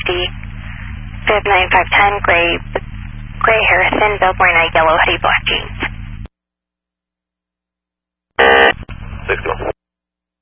Fib 9510, gray hair, thin billboard night, yellow hoodie, black jeans.